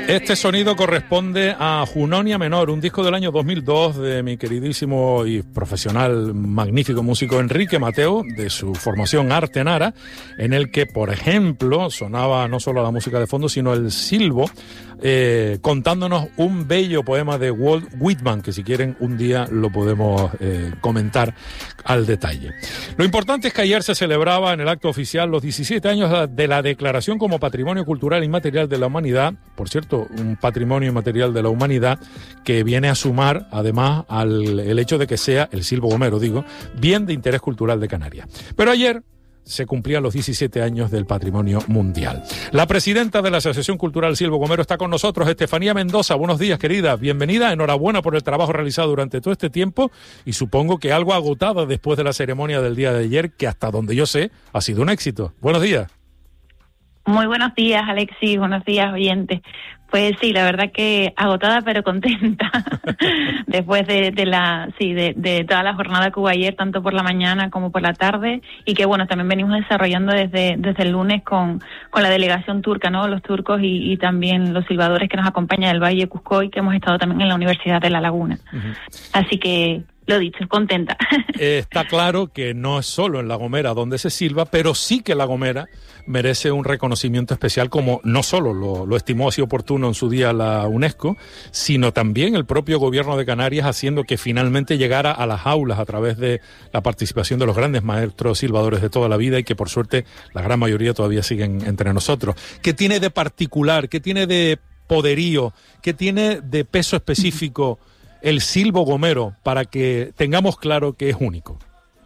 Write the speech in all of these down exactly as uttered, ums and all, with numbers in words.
Este sonido corresponde a Junonia Menor, un disco del año dos mil dos de mi queridísimo y profesional, magnífico músico Enrique Mateo, de su formación Artenara, en el que, por ejemplo, sonaba no solo la música de fondo, sino el silbo, eh, contándonos un bello poema de Walt Whitman, que si quieren un día lo podemos eh, comentar al detalle. Lo importante es que ayer se celebraba en el acto oficial los diecisiete años de la declaración como Patrimonio Cultural Inmaterial de la Humanidad, por cierto, un patrimonio inmaterial de la humanidad que viene a sumar además al el hecho de que sea, el silbo gomero digo, bien de interés cultural de Canarias. Pero ayer se cumplían los diecisiete años del patrimonio mundial. La presidenta de la Asociación Cultural Silbo Gomero está con nosotros, Estefanía Mendoza. Buenos días, querida. Bienvenida, enhorabuena por el trabajo realizado durante todo este tiempo y supongo que algo agotada después de la ceremonia del día de ayer, que hasta donde yo sé ha sido un éxito. Buenos días. Muy buenos días, Alexis. Buenos días, oyentes. Pues sí, la verdad que agotada pero contenta después de, de la sí de, de toda la jornada que hubo ayer, tanto por la mañana como por la tarde, y que bueno, también venimos desarrollando desde desde el lunes con, con la delegación turca, ¿no? Los turcos y, y también los silbadores que nos acompañan del Valle de Cuscoy, que hemos estado también en la Universidad de La Laguna. Uh-huh. Así que lo dicho, contenta. Eh, está claro que no es solo en La Gomera donde se silba, pero sí que La Gomera merece un reconocimiento especial, como no solo lo, lo estimó así oportuno en su día la UNESCO, sino también el propio gobierno de Canarias, haciendo que finalmente llegara a las aulas a través de la participación de los grandes maestros silbadores de toda la vida, y que por suerte la gran mayoría todavía siguen entre nosotros. ¿Qué tiene de particular, qué tiene de poderío, qué tiene de peso específico el silbo gomero para que tengamos claro que es único?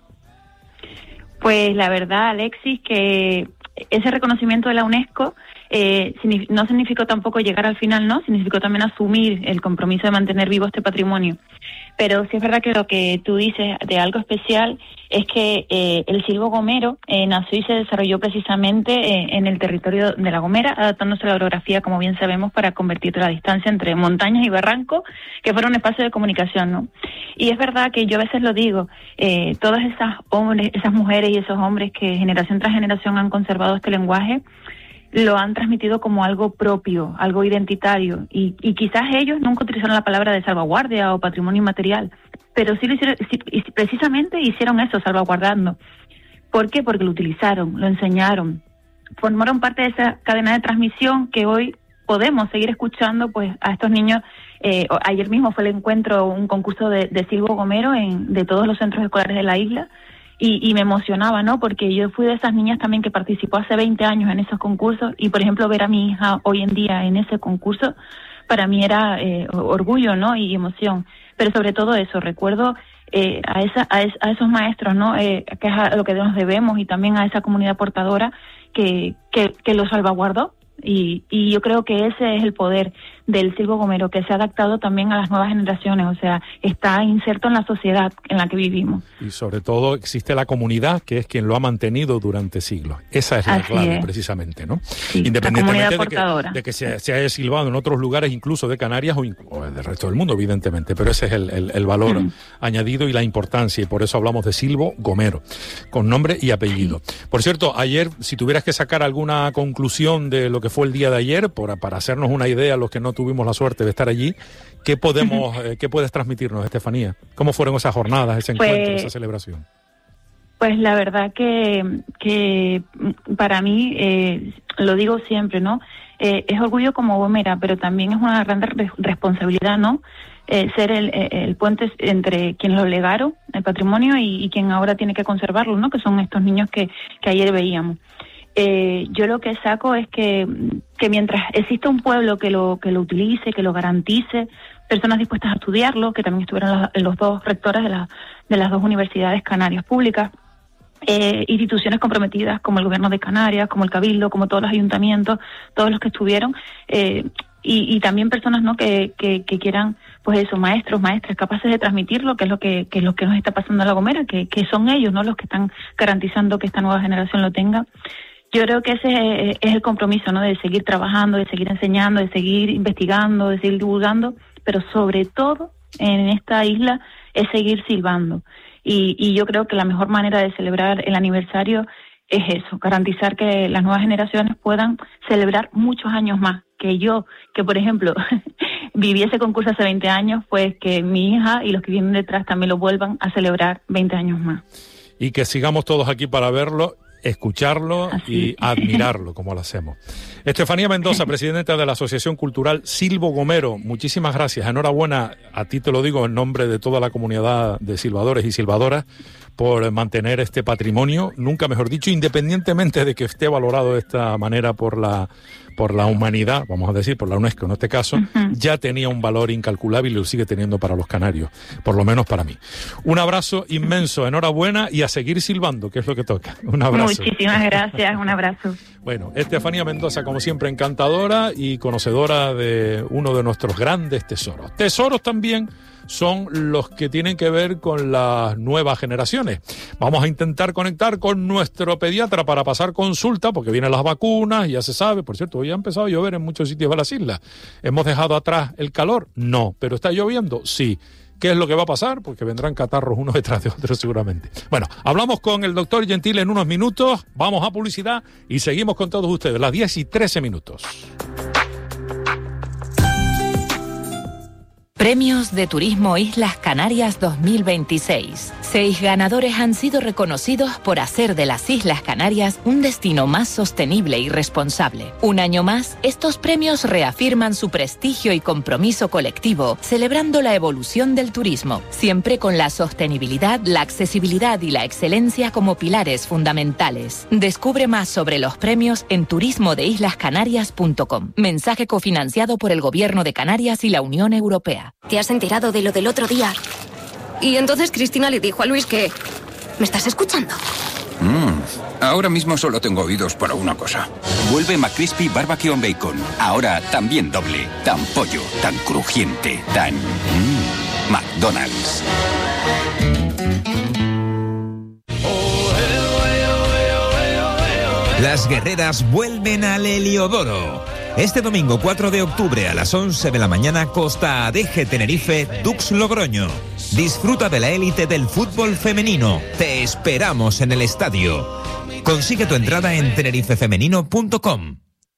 Pues la verdad, Alexis, que ese reconocimiento de la UNESCO eh, no significó tampoco llegar al final, ¿no? Significó también asumir el compromiso de mantener vivo este patrimonio. Pero sí es verdad que lo que tú dices de algo especial es que eh, el silbo gomero eh, nació y se desarrolló precisamente eh, en el territorio de La Gomera, adaptándose a la orografía, como bien sabemos, para convertir la distancia entre montañas y barrancos, que fuera un espacio de comunicación, ¿no? Y es verdad que yo a veces lo digo, eh, todas esas hombres, esas mujeres y esos hombres que generación tras generación han conservado este lenguaje, lo han transmitido como algo propio, algo identitario, y, y quizás ellos nunca utilizaron la palabra de salvaguardia o patrimonio inmaterial, pero sí lo hicieron, sí, precisamente hicieron eso, salvaguardando. ¿Por qué? Porque lo utilizaron, lo enseñaron, formaron parte de esa cadena de transmisión que hoy podemos seguir escuchando, pues a estos niños. Eh, ayer mismo fue el encuentro, un concurso de, de silbo gomero en, de todos los centros escolares de la isla. Y, y me emocionaba, ¿no? Porque yo fui de esas niñas también que participó hace veinte años en esos concursos, y, por ejemplo, ver a mi hija hoy en día en ese concurso, para mí era eh, orgullo, ¿no? Y emoción. Pero sobre todo eso, recuerdo eh, a, esa, a, es, a esos maestros, ¿no? Eh, que es a lo que nos debemos, y también a esa comunidad portadora que, que, que lo salvaguardó. Y, y yo creo que ese es el poder del silbo gomero, que se ha adaptado también a las nuevas generaciones, o sea, está inserto en la sociedad en la que vivimos. Y sobre todo existe la comunidad, que es quien lo ha mantenido durante siglos. Esa es la Así clave, es. Precisamente, ¿no? Sí, independientemente de que, portadora. de que se, se haya silbado en otros lugares, incluso de Canarias o, o del resto del mundo, evidentemente, pero ese es el, el, el valor mm. añadido y la importancia, y por eso hablamos de silbo gomero, con nombre y apellido. Sí. Por cierto, ayer, si tuvieras que sacar alguna conclusión de lo que fue el día de ayer, por, para hacernos una idea, los que no tuvimos la suerte de estar allí, ¿qué podemos, eh, qué puedes transmitirnos, Estefanía? ¿Cómo fueron esas jornadas, ese pues, encuentro, esa celebración? Pues la verdad que, que para mí, eh, lo digo siempre, ¿no? Eh, es orgullo como gomera, pero también es una gran re- responsabilidad, ¿no? Eh, ser el, el puente entre quienes lo legaron, el patrimonio, y, y quien ahora tiene que conservarlo, ¿no? Que son estos niños que, que ayer veíamos. Eh, yo lo que saco es que, que mientras exista un pueblo que lo que lo utilice, que lo garantice, personas dispuestas a estudiarlo, que también estuvieron los, los dos rectores de, la, de las dos universidades canarias públicas, eh, instituciones comprometidas como el Gobierno de Canarias, como el Cabildo, como todos los ayuntamientos, todos los que estuvieron, eh, y, y también personas, ¿no? que, que, que quieran, pues eso, maestros, maestras, capaces de transmitirlo, que es lo que, que es lo que nos está pasando en La Gomera, que, que son ellos, ¿no? Los que están garantizando que esta nueva generación lo tenga. Yo creo que ese es el compromiso, ¿no? De seguir trabajando, de seguir enseñando, de seguir investigando, de seguir divulgando, pero sobre todo en esta isla es seguir silbando. Y, y yo creo que la mejor manera de celebrar el aniversario es eso, garantizar que las nuevas generaciones puedan celebrar muchos años más, que yo, que por ejemplo viví ese concurso hace veinte años, pues que mi hija y los que vienen detrás también lo vuelvan a celebrar veinte años más. Y que sigamos todos aquí para verlo, escucharlo y admirarlo, como lo hacemos. Estefanía Mendoza, presidenta de la Asociación Cultural Silvo Gomero, muchísimas gracias. Enhorabuena, a ti te lo digo en nombre de toda la comunidad de silbadores y silbadoras, por mantener este patrimonio, nunca mejor dicho, independientemente de que esté valorado de esta manera por la por la humanidad, vamos a decir, por la UNESCO en este caso, uh-huh. ya tenía un valor incalculable y lo sigue teniendo para los canarios, por lo menos para mí. Un abrazo inmenso, enhorabuena y a seguir silbando, que es lo que toca. Un abrazo. Muchísimas gracias, un abrazo. Bueno, Estefanía Mendoza, como siempre, encantadora y conocedora de uno de nuestros grandes tesoros. Tesoros también son los que tienen que ver con las nuevas generaciones. Vamos a intentar conectar con nuestro pediatra para pasar consulta, porque vienen las vacunas, ya se sabe. Por cierto, hoy ha empezado a llover en muchos sitios de las islas. ¿Hemos dejado atrás el calor? No. ¿Pero está lloviendo? Sí. ¿Qué es lo que va a pasar? Porque vendrán catarros uno detrás de otro seguramente. Bueno, hablamos con el doctor Gentil en unos minutos, vamos a publicidad y seguimos con todos ustedes, las diez y trece minutos. Premios de Turismo Islas Canarias dos mil veintiséis. Seis ganadores han sido reconocidos por hacer de las Islas Canarias un destino más sostenible y responsable. Un año más, estos premios reafirman su prestigio y compromiso colectivo, celebrando la evolución del turismo, siempre con la sostenibilidad, la accesibilidad y la excelencia como pilares fundamentales. Descubre más sobre los premios en turismo de islas canarias punto com. Mensaje cofinanciado por el Gobierno de Canarias y la Unión Europea. ¿Te has enterado de lo del otro día? Y entonces Cristina le dijo a Luis que... ¿Me estás escuchando? Mm, ahora mismo solo tengo oídos para una cosa. Vuelve McCrispy Barbecue and Bacon. Ahora también doble. Tan pollo, tan crujiente, tan... Mm, McDonald's. Las guerreras vuelven al Heliodoro. Este domingo cuatro de octubre a las once de la mañana, Costa Adeje Tenerife, Dux Logroño. Disfruta de la élite del fútbol femenino. Te esperamos en el estadio. Consigue tu entrada en tenerife femenino punto com.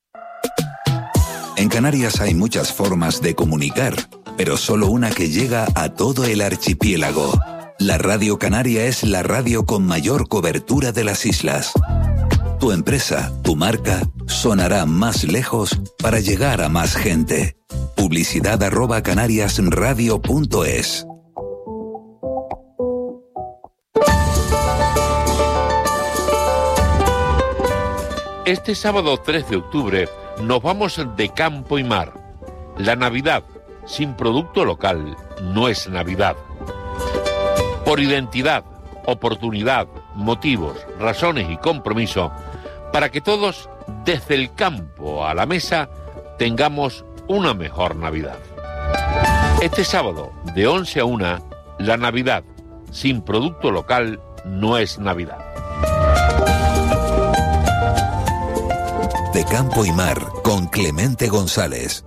En Canarias hay muchas formas de comunicar, pero solo una que llega a todo el archipiélago. La Radio Canaria es la radio con mayor cobertura de las islas. Tu empresa, tu marca, sonará más lejos para llegar a más gente. Publicidad arroba canariasradio punto es. Este sábado tres de octubre nos vamos de campo y mar. La Navidad sin producto local no es Navidad. Por identidad, oportunidad, motivos, razones y compromiso, para que todos, desde el campo a la mesa, tengamos una mejor Navidad. Este sábado, de once a una, la Navidad sin producto local no es Navidad. De campo y mar, con Clemente González.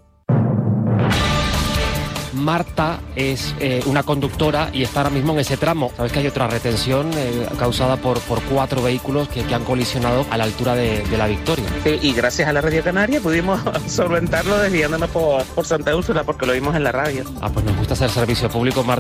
Marta es eh, una conductora y está ahora mismo en ese tramo. Sabes que hay otra retención eh, causada por, por cuatro vehículos que, que han colisionado a la altura de, de la Victoria. Sí, y gracias a la Radio Canaria pudimos solventarlo desviándonos por, por Santa Úrsula porque lo vimos en la radio. Ah, pues nos gusta hacer servicio público, Marta.